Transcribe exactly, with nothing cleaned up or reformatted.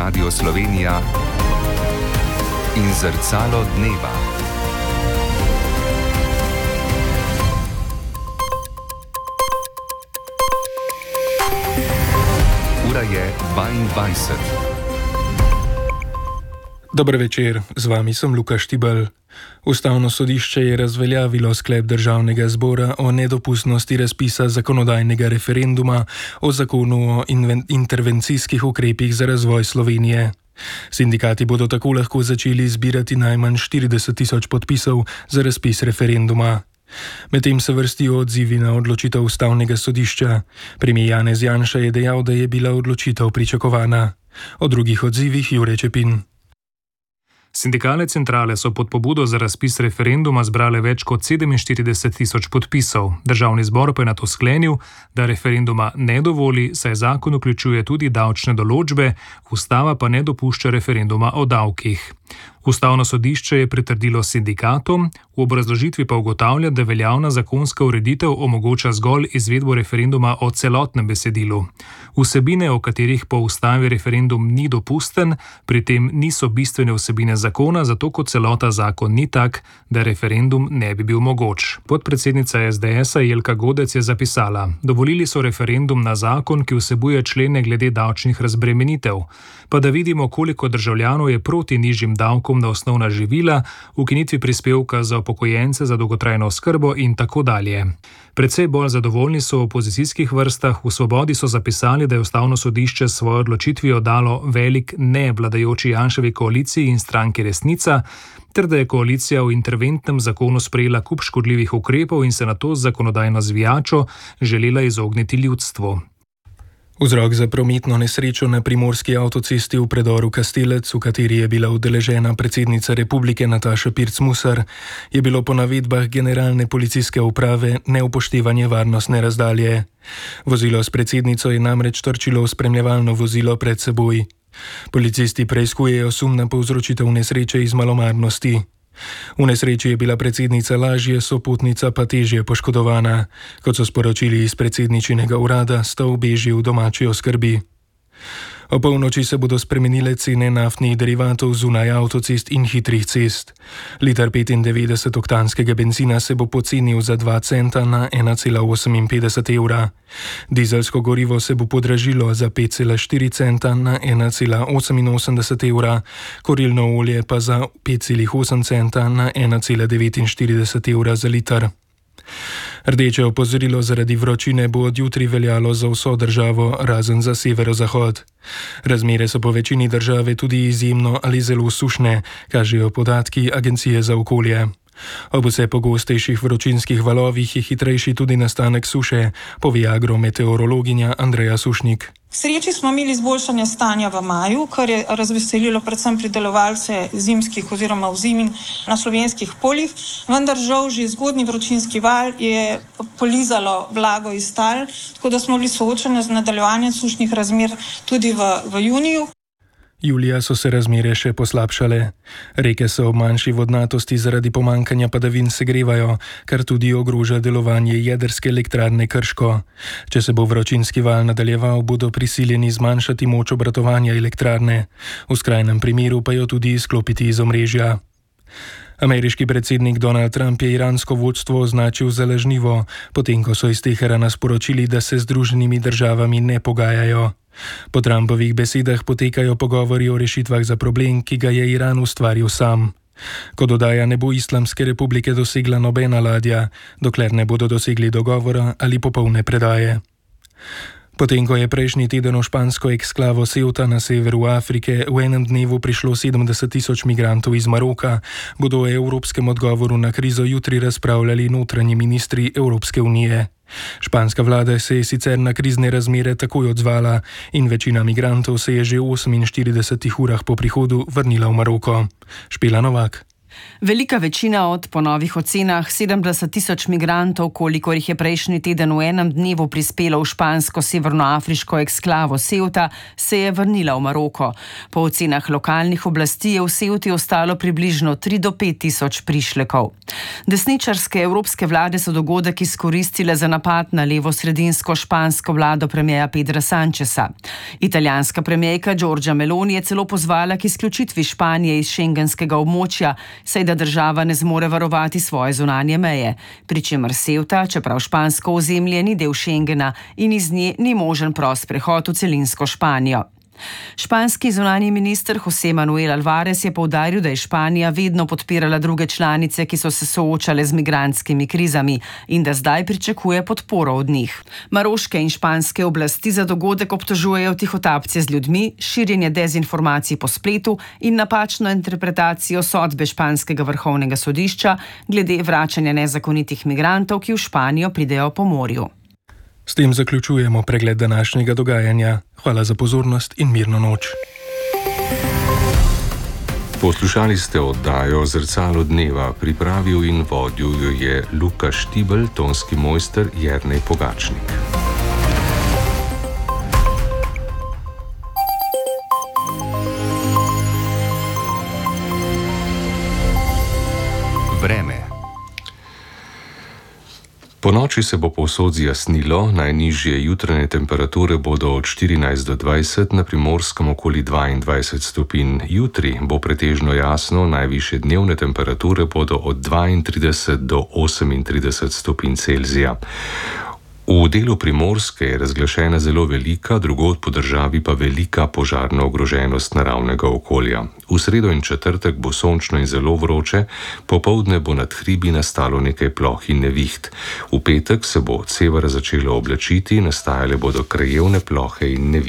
Radio Slovenija in Zrcalo dneva. Ura je dvaindvajset. Dober večer, z vami sem Luka Štibelj. Ustavno sodišče je razveljavilo sklep Državnega zbora o nedopustnosti razpisa zakonodajnega referenduma o zakonu o intervencijskih ukrepih za razvoj Slovenije. Sindikati bodo tako lahko začeli zbirati najmanj štirideset tisoč podpisov za razpis referenduma. Medtem se vrstijo odzivi na odločitev Ustavnega sodišča. Premier Janez Janša je dejal, da je bila odločitev pričakovana. O drugih odzivih Jure Čepin. Sindikalne centrale so pod pobudo za razpis referenduma zbrale več kot sedeminštirideset tisoč podpisov. Državni zbor pa je nato sklenil, da referenduma ne dovoli, saj zakon vključuje tudi davčne določbe, ustava pa ne dopušča referenduma o davkih. Ustavno sodišče je pritrdilo sindikatom, v obrazložitvi pa ugotavlja, da veljavna zakonska ureditev omogoča zgolj izvedbo referenduma o celotnem besedilu. Vsebine, o katerih po ustavi referendum ni dopusten, pri tem niso bistvene vsebine zakona, zato kot celota zakon ni tak, da referendum ne bi bil mogoč. Podpredsednica es de esa Jelka Godec je zapisala: dovolili so referendum na zakon, ki vsebuje člene glede davčnih razbremenitev. Pa da vidimo, koliko državljanov je proti nižjim davkom na osnovna živila, ukinitvi prispevka za upokojence za dolgotrajno oskrbo in tako dalje. Predvsej bolj zadovoljni so v opozicijskih vrstah. V Svobodi so zapisali, da je Ustavno sodišče s svojo odločitvijo dalo velik ne vladajoči Janševi koaliciji in stranki Resnica, ter da je koalicija v interventnem zakonu sprejela kup škodljivih ukrepov in se nato z zakonodajno zvijačo želela izogniti ljudstvu. Vzrok za prometno nesrečo na primorski avtocesti v predoru Kastelec, v kateri je bila udeležena predsednica republike Nataša Pirc Musar, je bilo po navedbah generalne policijske uprave neupoštevanje varnostne razdalje. Vozilo s predsednico je namreč trčilo v spremljevalno vozilo pred seboj. Policisti preiskujejo sum na povzročitev nesreče iz malomarnosti. V nesreči je bila predsednica lažje, sopotnica pa težje poškodovana. Kot so sporočili iz predsedničinega urada, sta obeži v domači oskrbi. O polnoči se bodo spremenile cene naftnih derivatov zunaj avtocest in hitrih cest. Liter petindevetdesetoktanskega bencina se bo pocenil za dva centa na ena cela oseminpetdeset evra. Dizelsko gorivo se bo podražilo za pet cela štiri centa na ena cela oseminosemdeset evra, kurilno olje pa za pet cela osem centa na ena cela devetinštirideset evra za liter. Rdeče opozorilo zaradi vročine bo od jutri veljalo za vso državo, razen za severozahod. Razmere so po večini države tudi izjemno ali zelo sušne, kažejo podatki Agencije za okolje. Ob vse pogostejših vročinskih valovih je hitrejši tudi nastanek suše, pove agrometeorologinja Andreja Sušnik. K sreči smo imeli izboljšanje stanja v maju, kar je razveselilo predvsem pridelovalce zimskih oziroma v zimi na slovenskih poljih, vendar žal že zgodnji vročinski val je polizalo vlago iz tal, tako da smo bili soočeni z nadaljevanjem sušnih razmer tudi v, v juniju. Julija so se razmere še poslabšale. Reke se ob manjši vodnatosti zaradi pomankanja padavin segrevajo, kar tudi ogroža delovanje jedrske elektrarne Krško. Če se bo vročinski val nadaljeval, bodo prisiljeni zmanjšati moč obratovanja elektrarne. V skrajnem primeru pa jo tudi izklopiti iz omrežja. Ameriški predsednik Donald Trump je iransko vodstvo označil za lažnivo, potem ko so iz Teherana sporočili, da se z Združenimi državami ne pogajajo. Po Trumpovih besedah potekajo pogovori o rešitvah za problem, ki ga je Iran ustvaril sam. Ko dodaja, ne bo Islamske republike dosegla nobena ladja, dokler ne bodo dosegli dogovora ali popolne predaje. Potem, ko je prejšnji teden v špansko eksklavo Ceuta na severu Afrike v enem dnevu prišlo sedemdeset tisoč migrantov iz Maroka, bodo o evropskem odgovoru na krizo jutri razpravljali notranji ministri Evropske unije. Španska vlada se je sicer na krizne razmere takoj odzvala in večina migrantov se je že v oseminštiridesetih urah po prihodu vrnila v Maroko. Špela Novak. Velika večina od po novih ocenah sedemdeset tisoč migrantov, kolikor jih je prejšnji teden v enem dnevu prispelo v špansko severnoafriško eksklavo Ceuta, se je vrnila v Maroko. Po ocenah lokalnih oblasti je v Ceuti ostalo približno tri do pet tisoč prišlekov. Desničarske evropske vlade so dogodek izkoristile za napad na levo-sredinsko špansko vlado premierja Pedra Sancheza. Italijanska premierka Giorgia Meloni je celo pozvala k izključitvi Španije iz šengenskega območja, saj da država ne zmore varovati svoje zunanje meje, pri čemer Ceuta, čeprav špansko ozemlje ni del Schengena in iz nje ni možen prost prehod v celinsko Španijo. Španski zunanji minister José Manuel Alvarez je poudaril, da je Španija vedno podpirala druge članice, ki so se soočale z migrantskimi krizami in da zdaj pričakuje podporo od njih. Maroške in španske oblasti za dogodek obtožujejo tihotapce z ljudmi, širjenje dezinformacij po spletu in napačno interpretacijo sodbe španskega vrhovnega sodišča glede vračanja nezakonitih migrantov, ki v Španijo pridejo po morju. S tem zaključujemo pregled današnjega dogajanja. Hvala za pozornost in mirno noč. Poslušali ste oddajo Zrcalo dneva, pripravil in vodil jo je Luka Štibelj, tonski mojster Jernej Pogačnik. Vreme. Po noči se bo povsod zjasnilo, najnižje jutranje temperature bodo od štirinajst do dvajset, na Primorskem okoli dvaindvajset stopinj. Jutri bo pretežno jasno, najvišje dnevne temperature bodo od dvaintrideset do osemintrideset stopinj Celzija. V delu Primorske je razglašena zelo velika, drugod po državi pa velika požarna ogroženost naravnega okolja. V sredo in četrtek bo sončno in zelo vroče, popoldne bo nad hribi nastalo nekaj ploh in neviht. V petek se bo od severa začelo oblačiti, nastajale bodo krajevne plohe in neviht.